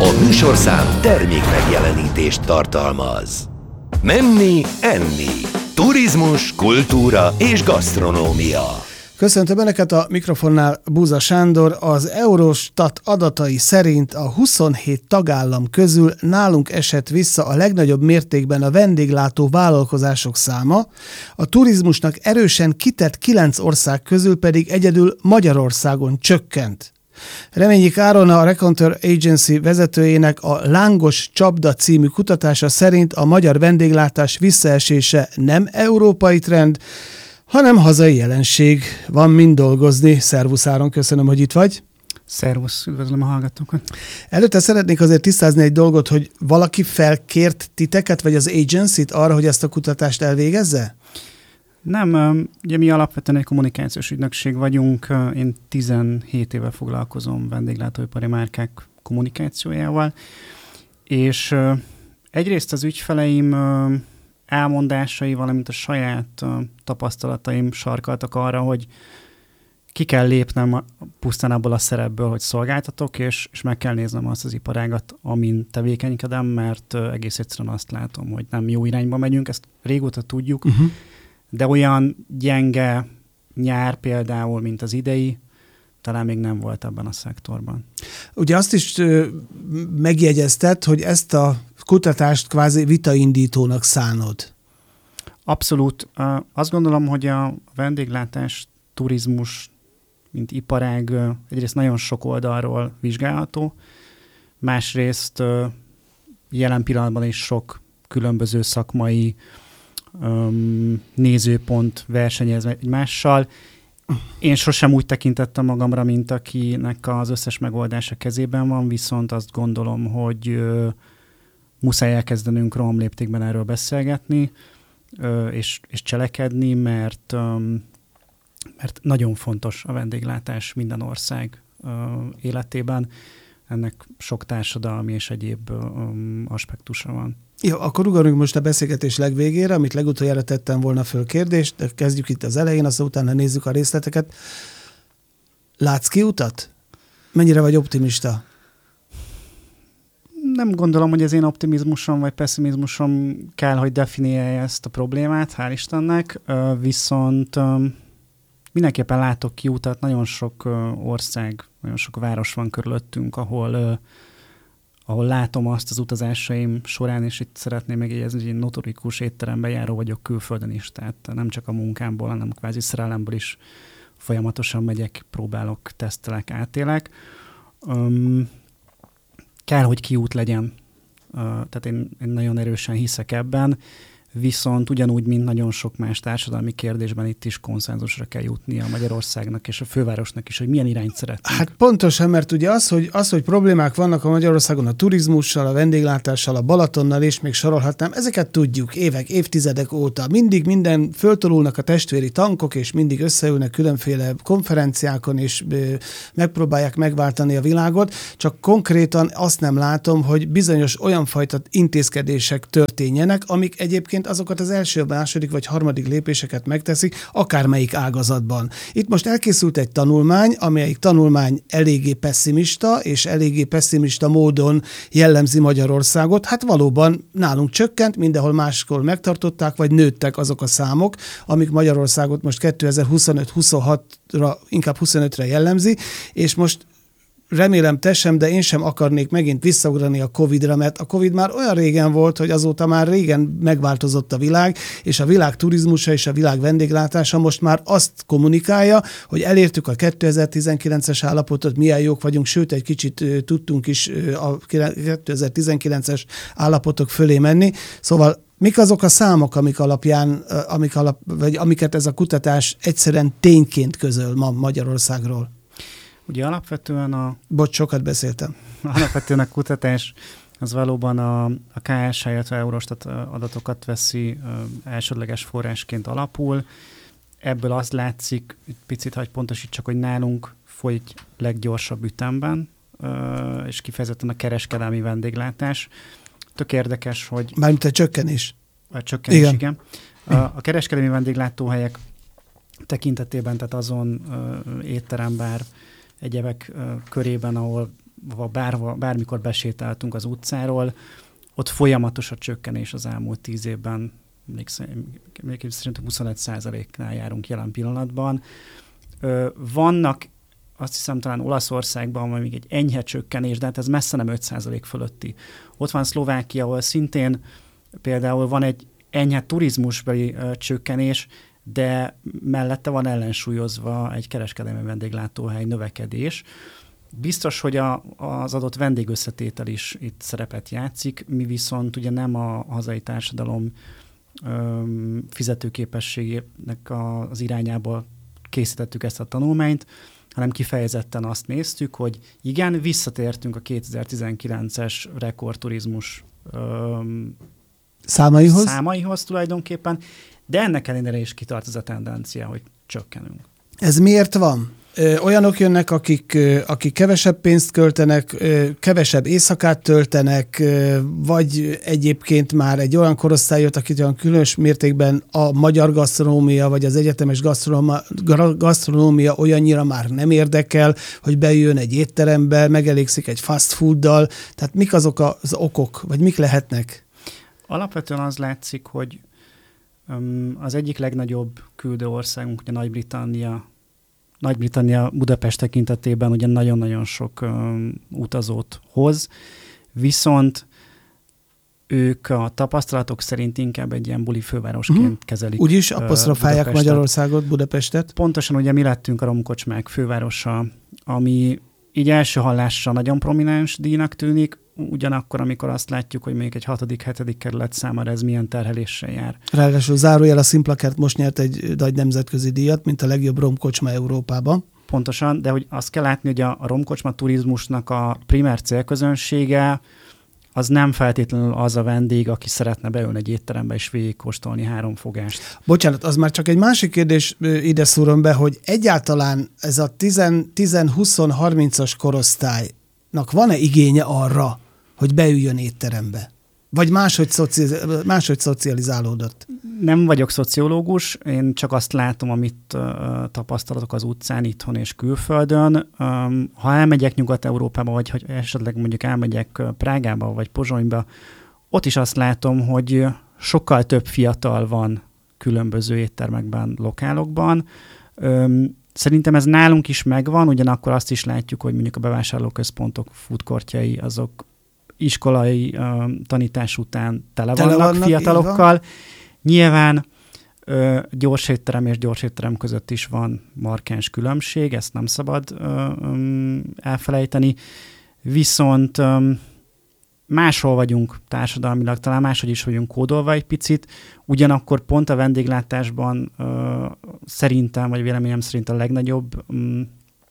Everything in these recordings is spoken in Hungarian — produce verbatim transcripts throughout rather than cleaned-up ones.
A műsorszám termék megjelenítést tartalmaz. Menni, enni. Turizmus, kultúra és gasztronómia. Köszöntöm Önöket, a mikrofonnál Búza Sándor. Az Eurostat adatai szerint a huszonhét tagállam közül nálunk esett vissza a legnagyobb mértékben a vendéglátó vállalkozások száma, a turizmusnak erősen kitett kilenc ország közül pedig egyedül Magyarországon csökkent. Reményi Káron, a Raconteur Agency vezetőjének a Lángos csapda című kutatása szerint a magyar vendéglátás visszaesése nem európai trend, hanem hazai jelenség. Van mind dolgozni. Szervusz Áron, köszönöm, hogy itt vagy. Szervusz, üdvözlöm a hallgatókat. Előtte szeretnék azért tisztázni egy dolgot, hogy valaki felkért titeket, vagy az agency-t arra, hogy ezt a kutatást elvégezze? Nem, ugye mi alapvetően egy kommunikációs ügynökség vagyunk. Én tizenhét éve foglalkozom vendéglátóipari márkák kommunikációjával, és egyrészt az ügyfeleim elmondásai, valamint a saját tapasztalataim sarkaltak arra, hogy ki kell lépnem pusztán abból a szerepből, hogy szolgáltatok, és, és meg kell néznem azt az iparágat, amin tevékenykedem, mert egész egyszerűen azt látom, hogy nem jó irányba megyünk, ezt régóta tudjuk, uh-huh. de olyan gyenge nyár például, mint az idei, talán még nem volt ebben a szektorban. Ugye azt is ö, megjegyezted, hogy ezt a kutatást kvázi vitaindítónak szánod. Abszolút. Azt gondolom, hogy a vendéglátás, turizmus, mint iparág egyrészt nagyon sok oldalról vizsgálható, másrészt jelen pillanatban is sok különböző szakmai um, nézőpont versenyez egymással. Én sosem úgy tekintettem magamra, mint akinek az összes megoldása kezében van, viszont azt gondolom, hogy uh, muszáj elkezdenünk rohamléptékben erről beszélgetni, uh, és, és cselekedni, mert, um, mert nagyon fontos a vendéglátás minden ország uh, életében. Ennek sok társadalmi és egyéb um, aspektusa van. Jó, akkor ugorjunk most a beszélgetés legvégére, amit legutoljára tettem volna föl kérdést, de kezdjük itt az elején, aztán utána nézzük a részleteket. Látsz kiutat? Mennyire vagy optimista? Nem gondolom, hogy az én optimizmusom vagy pessimizmusom kell, hogy definiálja ezt a problémát, hál' Istennek, viszont mindenképpen látok kiutat, nagyon sok ország, nagyon sok város van körülöttünk, ahol ahol látom azt az utazásaim során, és itt szeretném megjegyezni, hogy én notorikus étteremben járó vagyok külföldön is, tehát nem csak a munkámból, hanem kvázi szerelemből is folyamatosan megyek, próbálok, tesztelek, átélek. Um, kell, hogy kiút legyen, uh, tehát én, én nagyon erősen hiszek ebben, viszont ugyanúgy, mint nagyon sok más társadalmi kérdésben itt is konszenzusra kell jutnia a Magyarországnak és a fővárosnak is, hogy milyen irányt szeretnénk. Hát pontosan, mert ugye az, hogy, az, hogy problémák vannak a Magyarországon a turizmussal, a vendéglátással, a Balatonnal, és még sorolhatnám, ezeket tudjuk évek, évtizedek óta. Mindig minden föltolulnak a testvéri tankok, és mindig összeülnek különféle konferenciákon, és ö, megpróbálják megváltani a világot, csak konkrétan azt nem látom, hogy bizonyos olyan fajta intézkedések történjenek, amik egyébként azokat az első, második vagy harmadik lépéseket megteszik, akármelyik ágazatban. Itt most elkészült egy tanulmány, amelyik tanulmány eléggé pessimista, és eléggé pessimista módon jellemzi Magyarországot. Hát valóban nálunk csökkent, mindenhol máskor megtartották, vagy nőttek azok a számok, amik Magyarországot most kétezer-huszonöt huszonhatra, inkább huszonötre jellemzi, és most remélem te sem, de én sem akarnék megint visszaugrani a Covidra, mert a Covid már olyan régen volt, hogy azóta már régen megváltozott a világ, és a világ turizmusa és a világ vendéglátása most már azt kommunikálja, hogy elértük a kétezer-tizenkilences állapotot, milyen jók vagyunk, sőt, egy kicsit tudtunk is a kétezer-tizenkilences állapotok fölé menni. Szóval mik azok a számok, amik alapján, amik alap, vagy amiket ez a kutatás egyszerűen tényként közöl ma Magyarországról? Ugye alapvetően a... Bocs, sokat beszéltem. Alapvetően a kutatás az valóban a, a ká es há, illetve Eurostat adatokat veszi elsődleges forrásként alapul. Ebből az látszik, egy picit hagy pontosítsak, hogy nálunk folyik leggyorsabb ütemben, és kifejezetten a kereskedelmi vendéglátás. Tök érdekes, hogy... Mármint a csökkenés. A csökkenés, igen. igen. A, a kereskedelmi vendéglátóhelyek tekintetében, tehát azon uh, étterem, bár egyebek uh, körében, ahol bár, bármikor besétáltunk az utcáról, ott folyamatos a csökkenés az elmúlt tíz évben, még, még szerintem huszonegy százaléknál járunk jelen pillanatban. Vannak, azt hiszem talán Olaszországban van még egy enyhe csökkenés, de hát ez messze nem öt százalék fölötti. Ott van Szlovákia, ahol szintén például van egy enyhe turizmusbeli uh, csökkenés, de mellette van ellensúlyozva egy kereskedelmi vendéglátóhely növekedés. Biztos, hogy a, az adott vendégösszetétel is itt szerepet játszik, mi viszont ugye nem a hazai társadalom um, fizetőképességének a, az irányából készítettük ezt a tanulmányt, hanem kifejezetten azt néztük, hogy igen, visszatértünk a kétezer-tizenkilences rekordturizmus um, számaihoz? számaihoz tulajdonképpen, de ennek ellenére is kitart ez a tendencia, hogy csökkenünk. Ez miért van? Olyanok jönnek, akik, akik kevesebb pénzt költenek, kevesebb éjszakát töltenek, vagy egyébként már egy olyan korosztály jött, akit olyan különös mértékben a magyar gasztronómia, vagy az egyetemes gasztronómia olyannyira már nem érdekel, hogy bejön egy étterembe, megelégszik egy fast fooddal. Tehát mik azok az okok, vagy mik lehetnek? Alapvetően az látszik, hogy um, az egyik legnagyobb küldő országunk, ugye Nagy-Britannia, Nagy-Britannia Budapest tekintetében ugye nagyon-nagyon sok um, utazót hoz, viszont ők a tapasztalatok szerint inkább egy ilyen buli fővárosként uh-huh. kezelik. Úgyis apostrofálják uh, Magyarországot, Budapestet. Pontosan ugye mi lettünk a romkocsmák fővárosa, ami így első hallásra nagyon prominens díjnak tűnik, ugyanakkor, amikor azt látjuk, hogy még egy hatodik, hetedik kerület számára ez milyen terheléssel jár. Ráadásul zárójel a Szimplakert most nyert egy nagy nemzetközi díjat, mint a legjobb romkocsma Európában. Pontosan, de hogy azt kell látni, hogy a, a romkocsma turizmusnak a primer célközönsége az nem feltétlenül az a vendég, aki szeretne beülni egy étterembe és végigkóstolni három fogást. Bocsánat, az már csak egy másik kérdés, ide szúrom be, hogy egyáltalán ez a tíz-húsz-harmincas korosztálynak van-e igénye arra, hogy beüljön étterembe? Vagy máshogy, szoci- máshogy szocializálódott? Nem vagyok szociológus, én csak azt látom, amit uh, tapasztalatok az utcán, itthon és külföldön. Um, ha elmegyek Nyugat-Európába, vagy hogy esetleg mondjuk elmegyek Prágába, vagy Pozsonyba, ott is azt látom, hogy sokkal több fiatal van különböző éttermekben, lokálokban. Um, Szerintem ez nálunk is megvan, ugyanakkor azt is látjuk, hogy mondjuk a bevásárlóközpontok foodcourtjai azok iskolai uh, tanítás után tele, tele vannak, vannak fiatalokkal. Nyilván uh, gyors étterem és gyors étterem között is van markáns különbség, ezt nem szabad uh, um, elfelejteni. Viszont um, máshol vagyunk társadalmilag, talán máshogy is vagyunk kódolva egy picit, ugyanakkor pont a vendéglátásban uh, szerintem, vagy véleményem szerint a legnagyobb um,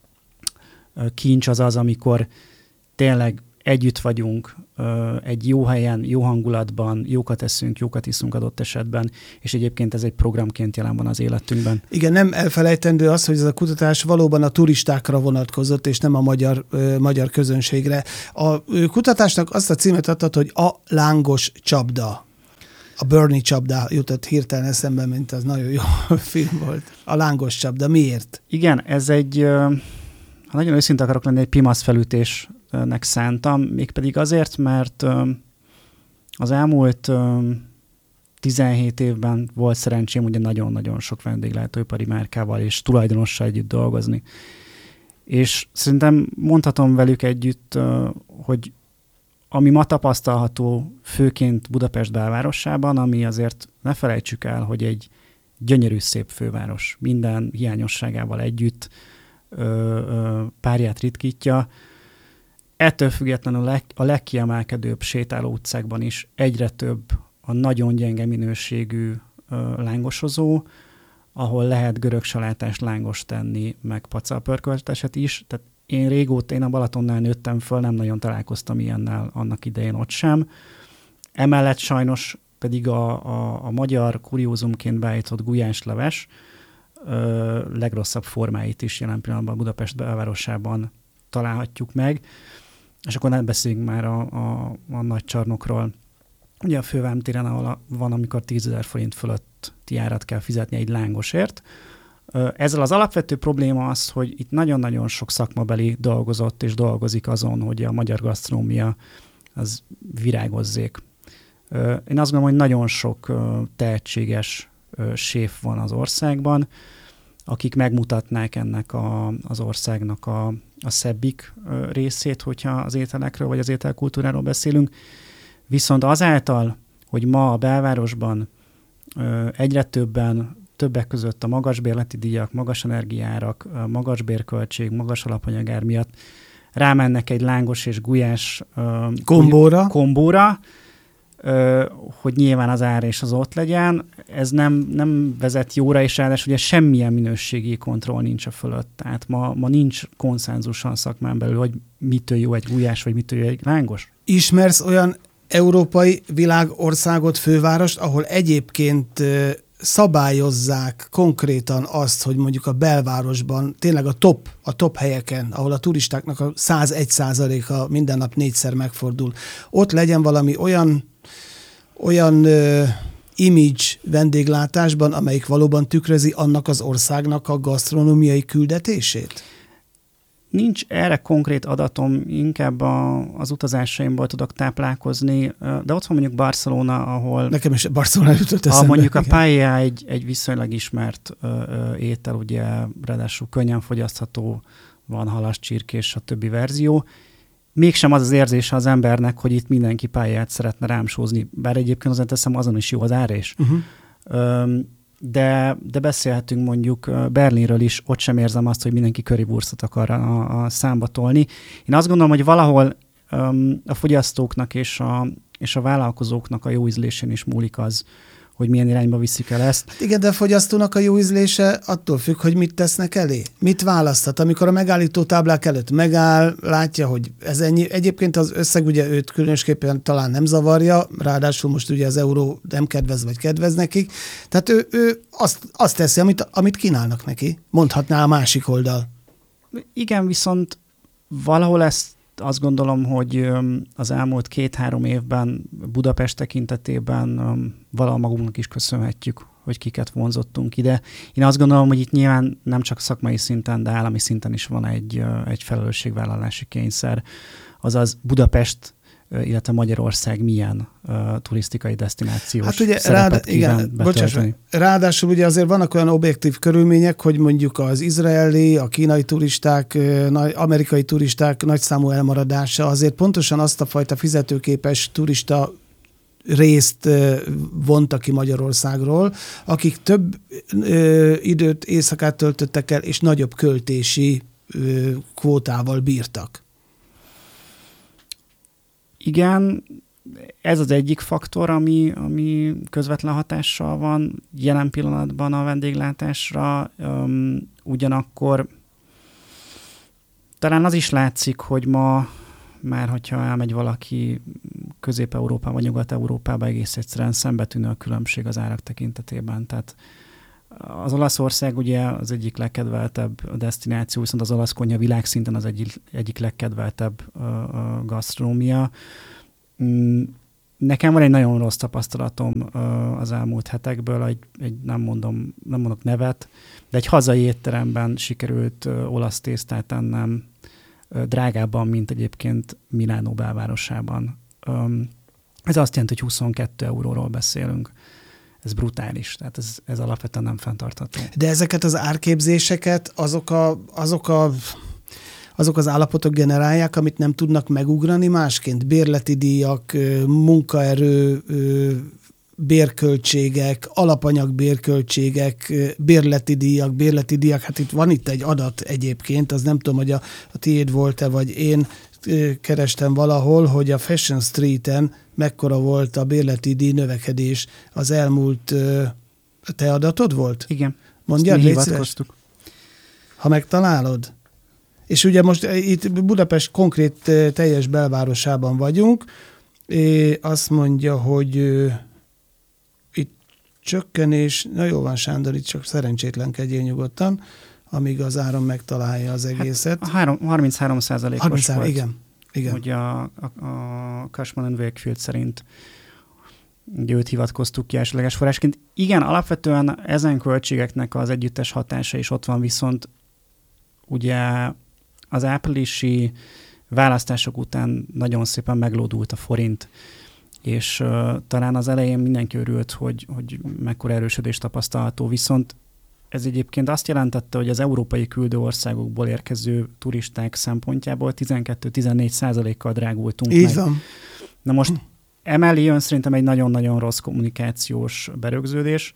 kincs az az, amikor tényleg együtt vagyunk, egy jó helyen, jó hangulatban, jókat eszünk, jókat iszunk adott esetben, és egyébként ez egy programként jelen van az életünkben. Igen, nem elfelejtendő az, hogy ez a kutatás valóban a turistákra vonatkozott, és nem a magyar, magyar közönségre. A kutatásnak azt a címet adta, hogy a lángos csapda. A Bernie csapda jutott hirtelen eszembe, mint az nagyon jó film volt. A lángos csapda. Miért? Igen, ez egy, ha nagyon őszinte akarok lenni, egy pimasz felütés nek szántam, mégpedig azért, mert az elmúlt tizenhét évben volt szerencsém ugye nagyon-nagyon sok vendéglátóipari márkával és tulajdonossal együtt dolgozni. És szerintem mondhatom velük együtt, hogy ami ma tapasztalható főként Budapest belvárosában, ami azért ne felejtsük el, hogy egy gyönyörű szép főváros, minden hiányosságával együtt párját ritkítja. Ettől függetlenül a legkiemelkedőbb sétáló utcákban is egyre több a nagyon gyenge minőségű ö, lángosozó, ahol lehet görög salátást lángos tenni, meg pacalpörkölteset is. Tehát én régóta, én a Balatonnál nőttem föl, nem nagyon találkoztam ilyennel annak idején ott sem. Emellett sajnos pedig a, a, a magyar kuriózumként beállított gulyásleves ö, legrosszabb formáit is jelen pillanatban Budapest belvárosában találhatjuk meg. És akkor nem beszéljünk már a, a, a nagy csarnokról. Ugye a Fővámtéren, ahol van, amikor tízezer forint fölötti árat kell fizetni egy lángosért, Ezzel az alapvető probléma az, hogy itt nagyon-nagyon sok szakmabeli dolgozott és dolgozik azon, hogy a magyar gasztronómia az virágozzék. Én azt gondolom, hogy nagyon sok tehetséges séf van az országban, akik megmutatnák ennek a, az országnak a, a szebbik részét, hogyha az ételekről vagy az ételkultúráról beszélünk. Viszont azáltal, hogy ma a belvárosban egyre többen, többek között a magas bérleti díjak, magas energiárak, magas bérköltség, magas alapanyagár miatt rámennek egy lángos és gulyás kombóra, kombóra hogy nyilván az ár és az ott legyen, ez nem, nem vezet jóra, és ráadásul ugye semmilyen minőségi kontroll nincs a fölött. Tehát ma, ma nincs konszenzusan szakmán belül, hogy mitől jó egy gulyás, vagy mitől jó egy lángos. Ismersz olyan európai világországot, fővárost, ahol egyébként szabályozzák konkrétan azt, hogy mondjuk a belvárosban, tényleg a top, a top helyeken, ahol a turistáknak a százegy százaléka minden nap négyszer megfordul, ott legyen valami olyan olyan uh, image vendéglátásban, amelyik valóban tükrözi annak az országnak a gasztronómiai küldetését? Nincs erre konkrét adatom, inkább a, az utazásaimból tudok táplálkozni, de ott van mondjuk Barcelona, ahol... Nekem is Barcelona jutott eszembe. Mondjuk a paella egy, egy viszonylag ismert ö, ö, étel, ugye ráadásul könnyen fogyasztható, van halas, csirkés, stb. Verzió. Mégsem az az érzése az embernek, hogy itt mindenki pályát szeretne rám sózni, bár egyébként azért teszem, azon is jó az árés. Uh-huh. De, de beszélhetünk mondjuk Berlinről is, ott sem érzem azt, hogy mindenki currywurstot akar a, a számba tolni. Én azt gondolom, hogy valahol um, a fogyasztóknak és a, és a vállalkozóknak a jó ízlésén is múlik az, hogy milyen irányba viszik el ezt. Igen, de a fogyasztónak a jó ízlése attól függ, hogy mit tesznek elé. Mit választhat? Amikor a megállító táblák előtt megáll, látja, hogy ez ennyi. Egyébként az összeg ugye őt különösképpen talán nem zavarja, ráadásul most ugye az euró nem kedvez, vagy kedvez nekik. Tehát ő, ő azt, azt teszi, amit, amit kínálnak neki. Mondhatná a másik oldal. Igen, viszont valahol ezt azt gondolom, hogy az elmúlt két-három évben Budapest tekintetében valahol magunknak is köszönhetjük, hogy kiket vonzottunk ide. Én azt gondolom, hogy itt nyilván nem csak szakmai szinten, de állami szinten is van egy, egy felelősségvállalási kényszer. Azaz Budapest, illetve Magyarország milyen uh, turisztikai desztinációs hát ugye szerepet rád, kíván igen, betölteni. Ráadásul ugye azért vannak olyan objektív körülmények, hogy mondjuk az izraeli, a kínai turisták, amerikai turisták nagyszámú elmaradása azért pontosan azt a fajta fizetőképes turista részt vonta ki Magyarországról, akik több ö, időt, éjszakát töltöttek el, és nagyobb költési ö, kvótával bírtak. Igen, ez az egyik faktor, ami, ami közvetlen hatással van jelen pillanatban a vendéglátásra. Um, ugyanakkor talán az is látszik, hogy ma már, hogyha elmegy valaki Közép-Európába, vagy Nyugat-Európába, egész egyszerűen szembetűnő a különbség az árak tekintetében. Tehát az Olaszország ugye az egyik legkedveltebb desztináció, viszont az olasz konyha világszinten az egyik, egyik legkedveltebb uh, uh, gasztronómia. Mm, nekem van egy nagyon rossz tapasztalatom uh, az elmúlt hetekből, egy, egy nem, mondom, nem mondok nevet, de egy hazai étteremben sikerült uh, olasz tésztát ennem uh, drágábban, mint egyébként Milánó belvárosában. Um, ez azt jelenti, hogy huszonkettő euróról beszélünk. Ez brutális, tehát ez, ez alapvetően nem fenntartható. De ezeket az árképzéseket azok, a, azok, a, azok az állapotok generálják, amit nem tudnak megugrani másként. Bérleti díjak, munkaerő, bérköltségek, alapanyag bérköltségek, bérleti díjak, bérleti díjak. Hát itt van itt egy adat egyébként, az nem tudom, hogy a, a tiéd volt-e, vagy én kerestem valahol, hogy a Fashion Streeten mekkora volt a bérleti díj növekedés az elmúlt, te adatod volt? Igen. Mondjad, légy szíves. Ha megtalálod. És ugye most itt Budapest konkrét teljes belvárosában vagyunk, azt mondja, hogy itt csökkenés, na jó van Sándor, itt csak szerencsétlenkedjél nyugodtan, amíg az áron megtalálja az egészet. Hát három, harminchárom százalékos volt. Igen, igen. Ugye a, a, a Cushman and Wakefield szerint. őt hivatkoztuk ki elsőleges forrásként. Igen, alapvetően ezen költségeknek az együttes hatása is ott van, viszont ugye az áprilisi választások után nagyon szépen meglódult a forint, és uh, talán az elején mindenki örült, hogy, hogy mekkora erősödés tapasztalható, viszont ez egyébként azt jelentette, hogy az európai küldő országokból érkező turisták szempontjából tizenkettő-tizennégy százalékkal drágultunk Így meg. van. Na most emellé jön szerintem egy nagyon-nagyon rossz kommunikációs berögződés.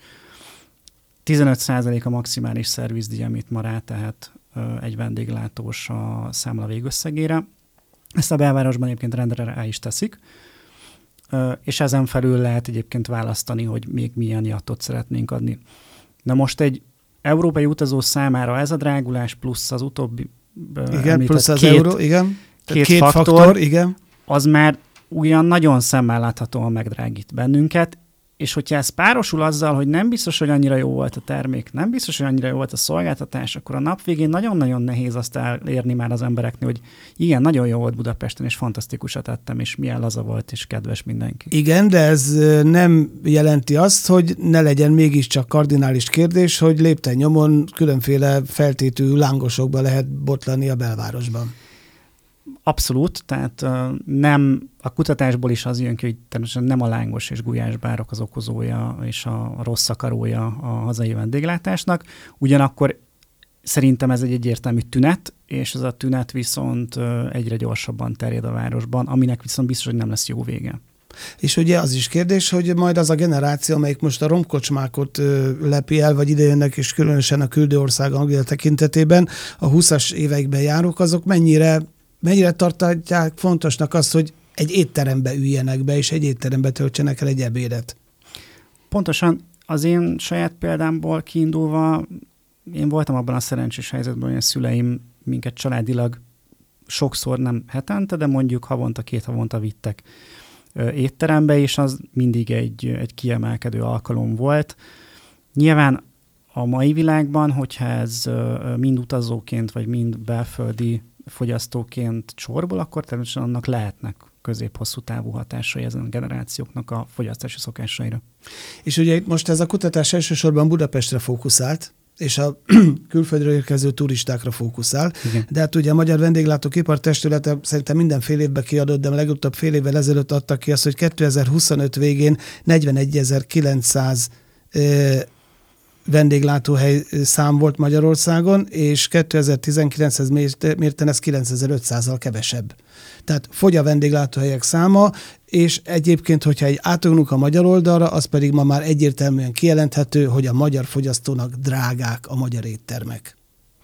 tizenöt százalék a maximális szervizdíj, amit ma rátehet uh, egy vendéglátós a számla végösszegére. Ezt a belvárosban egyébként rendre rá is teszik, uh, és ezen felül lehet egyébként választani, hogy még milyen jattot szeretnénk adni. Na most egy európai utazó számára ez a drágulás plusz az utóbbi uh, igen, plusz az két, euró, igen. Két, két faktor, faktor, igen. Az már ugyan nagyon szemmel láthatóan megdrágít bennünket, és hogyha ez párosul azzal, hogy nem biztos, hogy annyira jó volt a termék, nem biztos, hogy annyira jó volt a szolgáltatás, akkor a nap végén nagyon-nagyon nehéz azt elérni már az embereknél, hogy igen, nagyon jó volt Budapesten, és fantasztikusat ettem, és milyen laza volt, és kedves mindenki. Igen, de ez nem jelenti azt, hogy ne legyen mégiscsak kardinális kérdés, hogy lépten nyomon különféle feltétű lángosokba lehet botlani a belvárosban. Abszolút, tehát uh, nem, a kutatásból is az jön ki, hogy természetesen nem a lángos és gulyásbárok az okozója és a rossz akarója a hazai vendéglátásnak, ugyanakkor szerintem ez egy egyértelmű tünet, és ez a tünet viszont uh, egyre gyorsabban terjed a városban, aminek viszont biztos, hogy nem lesz jó vége. És ugye az is kérdés, hogy majd az a generáció, amelyik most a romkocsmákot ö, lepi el, vagy idejönnek, és különösen a küldőország Anglia tekintetében a húszas években járók, azok mennyire Mennyire tartják fontosnak azt, hogy egy étterembe üljenek be, és egy étterembe töltsenek el egy ebédet? Pontosan az én saját példámból kiindulva, én voltam abban a szerencsés helyzetben, hogy a szüleim minket családilag sokszor, nem hetente, de mondjuk havonta, két havonta vittek étterembe, és az mindig egy, egy kiemelkedő alkalom volt. Nyilván a mai világban, hogyha ez mind utazóként, vagy mind belföldi fogyasztóként csorbul, akkor természetesen annak lehetnek közép-hosszú távú hatásai ezen a generációknak a fogyasztási szokásaira. És ugye most ez a kutatás elsősorban Budapestre fókuszált, és a külföldről érkező turistákra fókuszál. Igen. De hát ugye a Magyar Vendéglátók Ipartestülete szerintem minden fél évben kiadott, de legutóbb fél évvel ezelőtt adtak ki azt, hogy kétezer-huszonöt végén negyvenegyezer-kilencszáz eh, vendéglátóhely szám volt Magyarországon, és kétezer-tizenkilenchez mérten ez kilencezer-ötszázzal kevesebb. Tehát fogy a vendéglátóhelyek száma, és egyébként, hogyha egy átugrunk a magyar oldalra, az pedig ma már egyértelműen kijelenthető, hogy a magyar fogyasztónak drágák a magyar éttermek.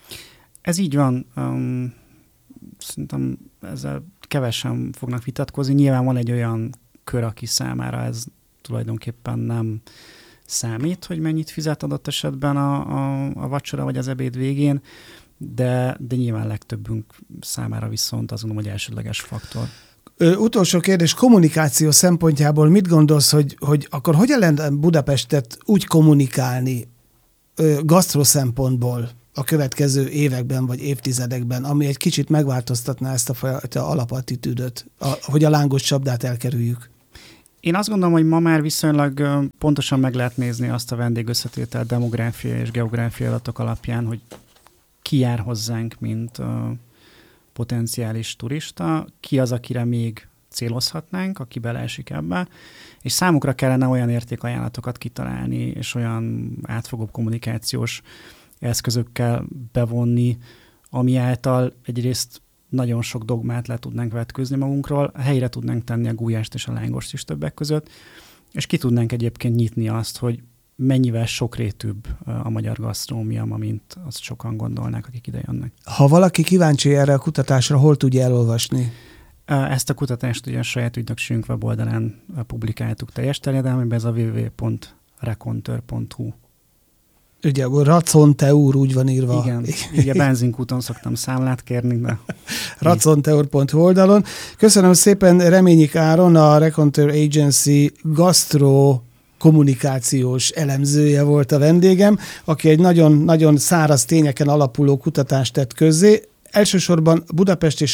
Ez így van. Um, szerintem ezzel kevesen fognak vitatkozni. Nyilván van egy olyan kör, aki számára ez tulajdonképpen nem számít, hogy mennyit fizet adott esetben a, a, a vacsora vagy az ebéd végén, de, de nyilván legtöbbünk számára viszont azt gondolom, hogy elsődleges faktor. Ö, utolsó kérdés, kommunikáció szempontjából mit gondolsz, hogy, hogy akkor hogyan lenne Budapestet úgy kommunikálni ö, gasztro szempontból a következő években vagy évtizedekben, ami egy kicsit megváltoztatná ezt a fajta alapattitűdöt, a, hogy a lángos csapdát elkerüljük? Én azt gondolom, hogy ma már viszonylag pontosan meg lehet nézni azt a vendégösszetétel demográfiai és geográfiai adatok alapján, hogy ki jár hozzánk, mint uh, potenciális turista, ki az, akire még célozhatnánk, aki beleesik ebbe, és számukra kellene olyan értékajánlatokat kitalálni, és olyan átfogóbb kommunikációs eszközökkel bevonni, ami által egyrészt nagyon sok dogmát le tudnánk vetkőzni magunkról, helyre tudnánk tenni a gulyást és a lángost is többek között, és ki tudnánk egyébként nyitni azt, hogy mennyivel sokrétűbb a magyar gasztronómia, mint azt sokan gondolnák, akik ide jönnek. Ha valaki kíváncsi erre a kutatásra, hol tudja elolvasni? Ezt a kutatást ugye a saját ügynökségünk weboldalán publikáltuk teljes terjedelmében, ez a double-u double-u double-u pont raconteur pont hu. Ugye, raconteur úgy van írva. Igen, így a benzinkúton szoktam számlát kérni, de... raconteur pont hu oldalon. Köszönöm szépen Reményik Áron, a Raconteur Agency gasztro kommunikációs elemzője volt a vendégem, aki egy nagyon-nagyon száraz tényeken alapuló kutatást tett közzé. Elsősorban Budapest és a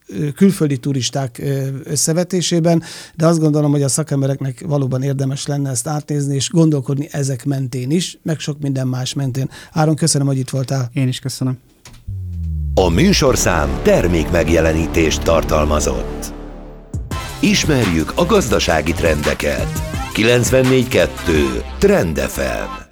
külföldi turisták összevetésében, de azt gondolom, hogy a szakembereknek valóban érdemes lenne ezt átnézni, és gondolkodni ezek mentén is, meg sok minden más mentén. Áron, köszönöm, hogy itt voltál. Én is köszönöm. A műsorszám termék megjelenítést tartalmazott. Ismerjük a gazdasági trendeket. kilencvennégy kettő Trend ef em